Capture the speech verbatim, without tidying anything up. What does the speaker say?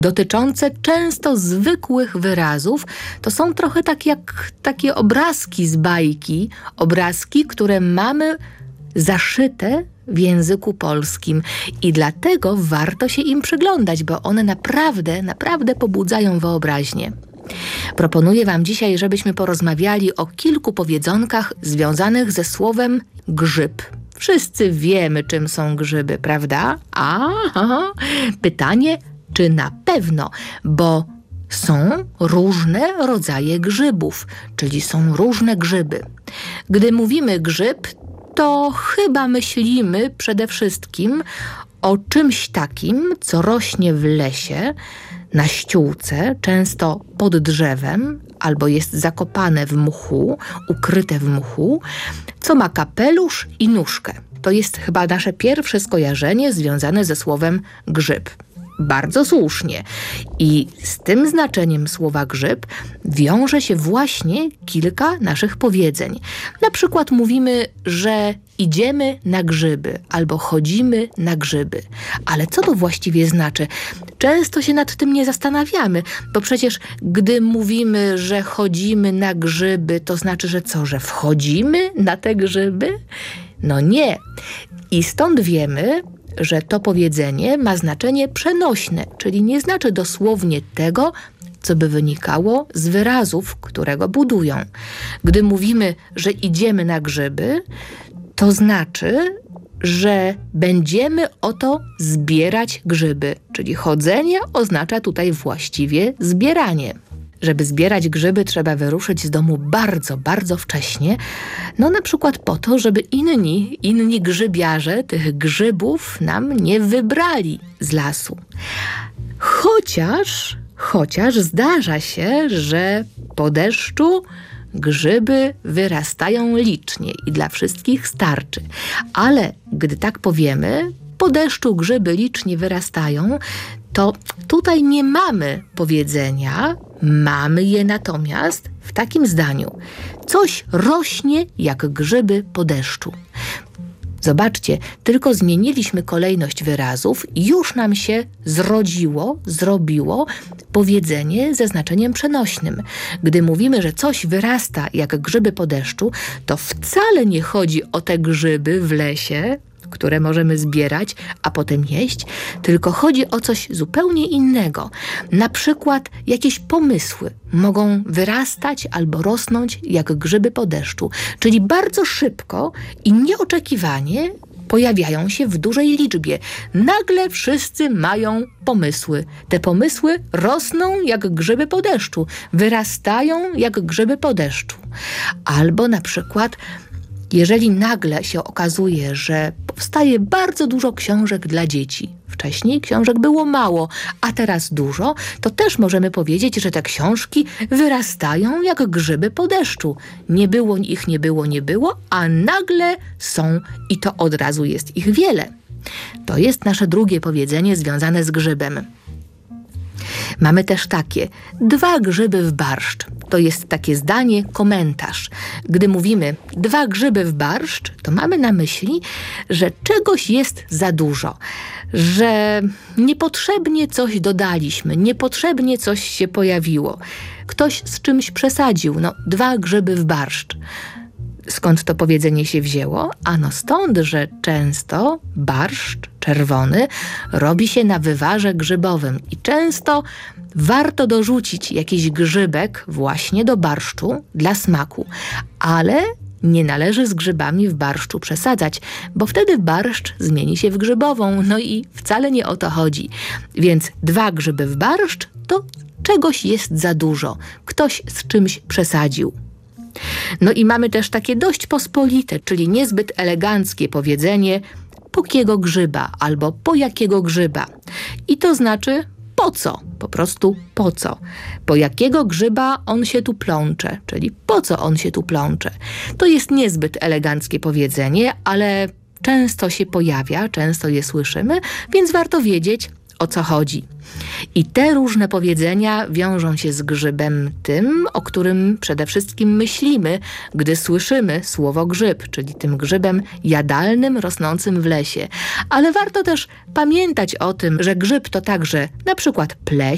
dotyczące często zwykłych wyrazów. To są trochę tak jak takie obrazki z bajki, obrazki, które mamy zaszyte w języku polskim i dlatego warto się im przyglądać, bo one naprawdę, naprawdę pobudzają wyobraźnię. Proponuję Wam dzisiaj, żebyśmy porozmawiali o kilku powiedzonkach związanych ze słowem grzyb. Wszyscy wiemy, czym są grzyby, prawda? Aha, pytanie, czy na pewno, bo są różne rodzaje grzybów, czyli są różne grzyby. Gdy mówimy grzyb, to chyba myślimy przede wszystkim o czymś takim, co rośnie w lesie, na ściółce, często pod drzewem, albo jest zakopane w mchu, ukryte w mchu, co ma kapelusz i nóżkę. To jest chyba nasze pierwsze skojarzenie związane ze słowem grzyb. Bardzo słusznie. I z tym znaczeniem słowa grzyb wiąże się właśnie kilka naszych powiedzeń. Na przykład mówimy, że idziemy na grzyby albo chodzimy na grzyby. Ale co to właściwie znaczy? Często się nad tym nie zastanawiamy, bo przecież gdy mówimy, że chodzimy na grzyby, to znaczy, że co, że wchodzimy na te grzyby? No nie. I stąd wiemy, że to powiedzenie ma znaczenie przenośne, czyli nie znaczy dosłownie tego, co by wynikało z wyrazów, które go budują. Gdy mówimy, że idziemy na grzyby, to znaczy, że będziemy oto zbierać grzyby, czyli chodzenie oznacza tutaj właściwie zbieranie. Żeby zbierać grzyby, trzeba wyruszyć z domu bardzo, bardzo wcześnie. No na przykład po to, żeby inni, inni grzybiarze tych grzybów nam nie wybrali z lasu. Chociaż, chociaż zdarza się, że po deszczu grzyby wyrastają licznie i dla wszystkich starczy. Ale gdy tak powiemy, po deszczu grzyby licznie wyrastają, to tutaj nie mamy powiedzenia, mamy je natomiast w takim zdaniu. Coś rośnie jak grzyby po deszczu. Zobaczcie, tylko zmieniliśmy kolejność wyrazów i już nam się zrodziło, zrobiło powiedzenie ze znaczeniem przenośnym. Gdy mówimy, że coś wyrasta jak grzyby po deszczu, to wcale nie chodzi o te grzyby w lesie, które możemy zbierać, a potem jeść, tylko chodzi o coś zupełnie innego. Na przykład jakieś pomysły mogą wyrastać albo rosnąć jak grzyby po deszczu, czyli bardzo szybko i nieoczekiwanie pojawiają się w dużej liczbie. Nagle wszyscy mają pomysły. Te pomysły rosną jak grzyby po deszczu, wyrastają jak grzyby po deszczu. Albo na przykład jeżeli nagle się okazuje, że powstaje bardzo dużo książek dla dzieci, wcześniej książek było mało, a teraz dużo, to też możemy powiedzieć, że te książki wyrastają jak grzyby po deszczu. Nie było ich, nie było, nie było, a nagle są i to od razu jest ich wiele. To jest nasze drugie powiedzenie związane z grzybem. Mamy też takie, dwa grzyby w barszcz. To jest takie zdanie, komentarz. Gdy mówimy dwa grzyby w barszcz, to mamy na myśli, że czegoś jest za dużo, że niepotrzebnie coś dodaliśmy, niepotrzebnie coś się pojawiło. Ktoś z czymś przesadził, no dwa grzyby w barszcz. Skąd to powiedzenie się wzięło? Ano stąd, że często barszcz czerwony robi się na wywarze grzybowym i często warto dorzucić jakiś grzybek właśnie do barszczu dla smaku, ale nie należy z grzybami w barszczu przesadzać, bo wtedy barszcz zmieni się w grzybową, no i wcale nie o to chodzi. Więc dwa grzyby w barszcz to czegoś jest za dużo, ktoś z czymś przesadził. No i mamy też takie dość pospolite, czyli niezbyt eleganckie powiedzenie po kiego grzyba albo po jakiego grzyba. I to znaczy po co, po prostu po co. Po jakiego grzyba on się tu plącze, czyli po co on się tu plącze. To jest niezbyt eleganckie powiedzenie, ale często się pojawia, często je słyszymy, więc warto wiedzieć, o co chodzi. I te różne powiedzenia wiążą się z grzybem tym, o którym przede wszystkim myślimy, gdy słyszymy słowo grzyb, czyli tym grzybem jadalnym, rosnącym w lesie. Ale warto też pamiętać o tym, że grzyb to także na przykład pleśń,